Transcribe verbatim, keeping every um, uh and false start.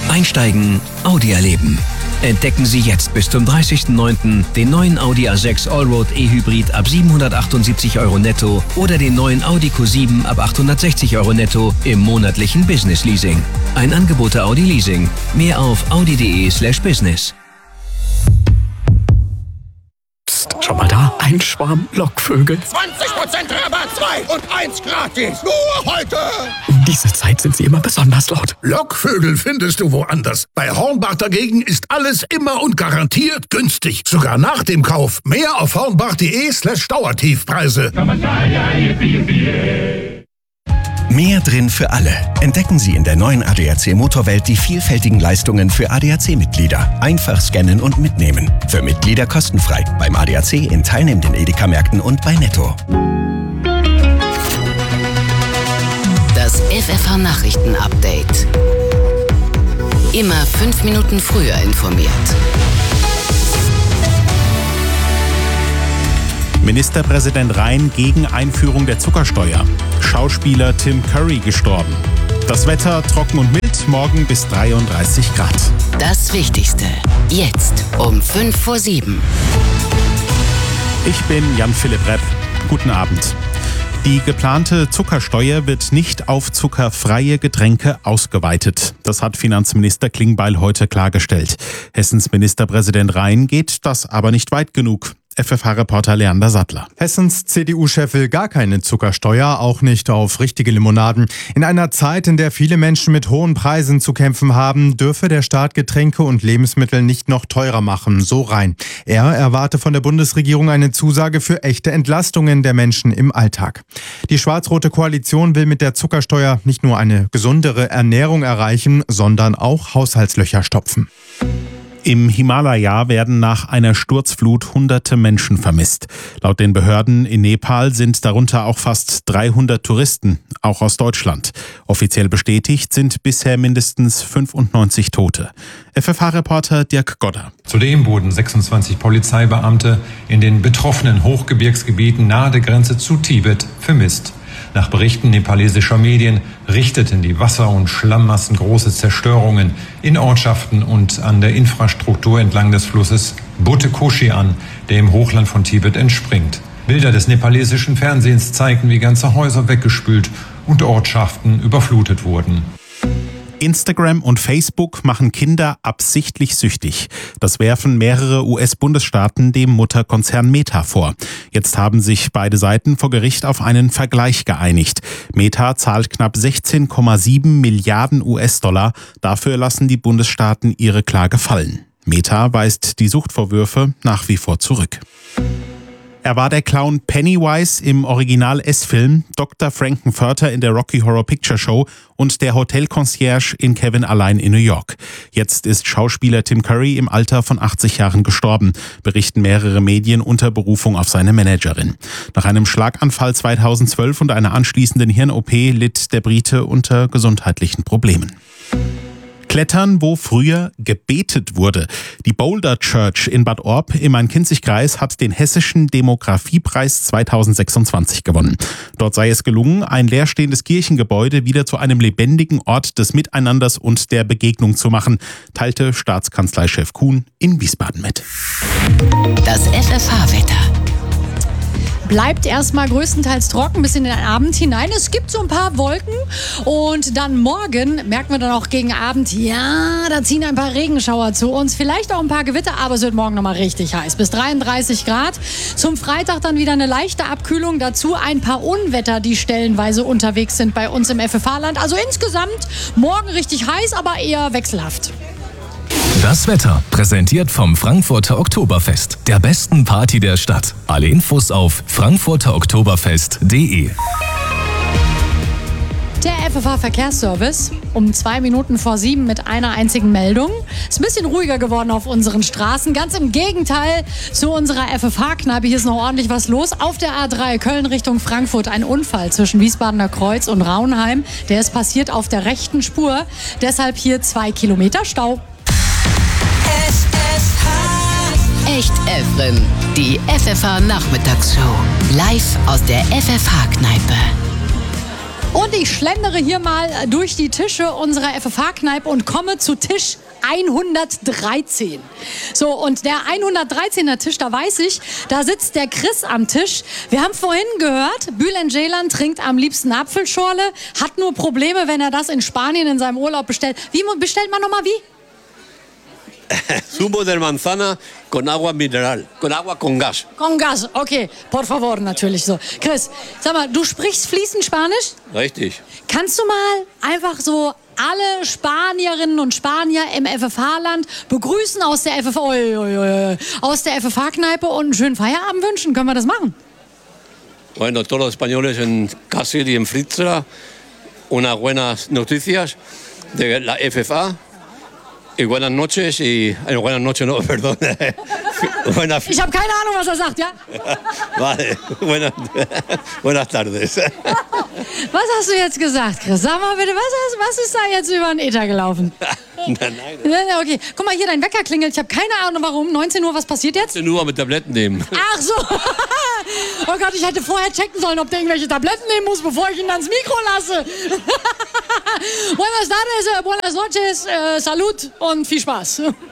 Einsteigen, Audi erleben. Entdecken Sie jetzt bis zum dreißigsten neunten den neuen Audi A sechs Allroad E-Hybrid ab siebenhundertachtundsiebzig Euro netto oder den neuen Audi Q sieben ab achthundertsechzig Euro netto im monatlichen Business Leasing. Ein Angebot der Audi Leasing. Mehr auf audi.de slash business. Psst, schau mal da, ein Schwarm Lockvögel. zwanzig Prozent Rabatt, zwei und eins gratis. Nur heute. Um diese Zeit sind sie immer besonders laut. Lockvögel findest du woanders. Bei Hornbach dagegen ist alles immer und garantiert günstig. Sogar nach dem Kauf. Mehr auf hornbach.de slash Dauertiefpreise. Mehr drin für alle. Entdecken Sie in der neuen A D A C Motorwelt die vielfältigen Leistungen für A D A C-Mitglieder. Einfach scannen und mitnehmen. Für Mitglieder kostenfrei. Beim A D A C in teilnehmenden Edeka-Märkten und bei Netto. Das F F H-Nachrichten-Update. Immer fünf Minuten früher informiert. Ministerpräsident Rhein gegen Einführung der Zuckersteuer. Schauspieler Tim Curry gestorben. Das Wetter trocken und mild, morgen bis dreiunddreißig Grad. Das Wichtigste, jetzt um fünf vor sieben. Ich bin Jan-Philipp Repp. Guten Abend. Die geplante Zuckersteuer wird nicht auf zuckerfreie Getränke ausgeweitet. Das hat Finanzminister Klingbeil heute klargestellt. Hessens Ministerpräsident Rhein geht das aber nicht weit genug. F F H-Reporter Leander Sattler. Hessens C D U-Chef will gar keine Zuckersteuer, auch nicht auf richtige Limonaden. In einer Zeit, in der viele Menschen mit hohen Preisen zu kämpfen haben, dürfe der Staat Getränke und Lebensmittel nicht noch teurer machen, so Rhein. Er erwarte von der Bundesregierung eine Zusage für echte Entlastungen der Menschen im Alltag. Die schwarz-rote Koalition will mit der Zuckersteuer nicht nur eine gesundere Ernährung erreichen, sondern auch Haushaltslöcher stopfen. Im Himalaya werden nach einer Sturzflut hunderte Menschen vermisst. Laut den Behörden in Nepal sind darunter auch fast dreihundert Touristen, auch aus Deutschland. Offiziell bestätigt sind bisher mindestens fünfundneunzig Tote. F F H-Reporter Dirk Godder. Zudem wurden sechsundzwanzig Polizeibeamte in den betroffenen Hochgebirgsgebieten nahe der Grenze zu Tibet vermisst. Nach Berichten nepalesischer Medien richteten die Wasser- und Schlammmassen große Zerstörungen in Ortschaften und an der Infrastruktur entlang des Flusses Buttekoshi an, der im Hochland von Tibet entspringt. Bilder des nepalesischen Fernsehens zeigten, wie ganze Häuser weggespült und Ortschaften überflutet wurden. Instagram und Facebook machen Kinder absichtlich süchtig. Das werfen mehrere U S-Bundesstaaten dem Mutterkonzern Meta vor. Jetzt haben sich beide Seiten vor Gericht auf einen Vergleich geeinigt. Meta zahlt knapp sechzehn Komma sieben Milliarden U S-Dollar. Dafür lassen die Bundesstaaten ihre Klage fallen. Meta weist die Suchtvorwürfe nach wie vor zurück. Er war der Clown Pennywise im Original-S-Film, Doktor Frankenfurter in der Rocky Horror Picture Show und der Hotelconcierge in Kevin allein in New York. Jetzt ist Schauspieler Tim Curry im Alter von achtzig Jahren gestorben, berichten mehrere Medien unter Berufung auf seine Managerin. Nach einem Schlaganfall zweitausendzwölf und einer anschließenden Hirn-O P litt der Brite unter gesundheitlichen Problemen. Klettern, wo früher gebetet wurde. Die Boulder Church in Bad Orb im Main-Kinzig-Kreis hat den Hessischen Demografiepreis zweitausendsechsundzwanzig gewonnen. Dort sei es gelungen, ein leerstehendes Kirchengebäude wieder zu einem lebendigen Ort des Miteinanders und der Begegnung zu machen, teilte Staatskanzleichef Kuhn in Wiesbaden mit. Das F F H-Wetter. Bleibt erstmal größtenteils trocken bis in den Abend hinein. Es gibt so ein paar Wolken und dann morgen merken wir dann auch gegen Abend, ja, da ziehen ein paar Regenschauer zu uns. Vielleicht auch ein paar Gewitter, aber es wird morgen nochmal richtig heiß. Bis dreiunddreißig Grad. Zum Freitag dann wieder eine leichte Abkühlung. Dazu ein paar Unwetter, die stellenweise unterwegs sind bei uns im F F H-Land. Also insgesamt morgen richtig heiß, aber eher wechselhaft. Das Wetter, präsentiert vom Frankfurter Oktoberfest, der besten Party der Stadt. Alle Infos auf frankfurter oktoberfest punkt de. Der F F H-Verkehrsservice um zwei Minuten vor sieben mit einer einzigen Meldung. Ist ein bisschen ruhiger geworden auf unseren Straßen. Ganz im Gegenteil zu unserer F F H-Kneipe. Hier ist noch ordentlich was los. Auf der A drei Köln Richtung Frankfurt ein Unfall zwischen Wiesbadener Kreuz und Raunheim. Der ist passiert auf der rechten Spur. Deshalb hier zwei Kilometer Stau. F F H. Echt Efren. Die F F H-Nachmittagsshow. Live aus der F F H-Kneipe. Und ich schlendere hier mal durch die Tische unserer F F H-Kneipe und komme zu Tisch hundertdreizehn. So, und der hundertdreizehner Tisch, da weiß ich, da sitzt der Chris am Tisch. Wir haben vorhin gehört, Bülent Ceylan trinkt am liebsten Apfelschorle, hat nur Probleme, wenn er das in Spanien in seinem Urlaub bestellt. Wie bestellt man nochmal wie? Zumo de manzana con agua mineral, con agua con gas. Con gas, okay, por favor, natürlich so. Chris, sag mal, du sprichst fließend Spanisch? Richtig. Kannst du mal einfach so alle Spanierinnen und Spanier im F F H-Land begrüßen aus der F F, oi, oi, oi, aus der F F H-Kneipe und einen schönen Feierabend wünschen? Können wir das machen? Bueno, todos los españoles en Kassel y en Fritzlar, unas buenas noticias de la F F H. Y buenas noches y... Eh, buenas noches, no, perdón. Buenas, ich habe keine Ahnung, was er sagt, ja? Vale, buenas, buenas tardes. Was hast du jetzt gesagt, Chris? Sag mal bitte, was, was ist da jetzt über den Äther gelaufen? Nein, nein. Okay, guck mal hier, dein Wecker klingelt. Ich habe keine Ahnung, warum. neunzehn Uhr, was passiert jetzt? neunzehn Uhr mit Tabletten nehmen. Ach so. Oh Gott, ich hätte vorher checken sollen, ob der irgendwelche Tabletten nehmen muss, bevor ich ihn ans Mikro lasse. Buenas tardes, buenas noches, äh, Salut und viel Spaß.